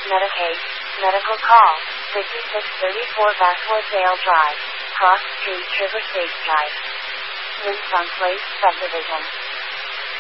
Medicaid, medical call, 5634 Basswood Dale Drive, Cross Street, Sugar State Drive. Winson Place Subdivision.